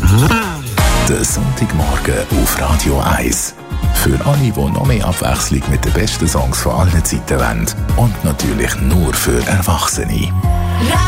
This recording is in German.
Der Sonntagmorgen auf Radio 1. Für alle, die noch mehr Abwechslung mit den besten Songs von allen Zeiten wollen. Und natürlich nur für Erwachsene.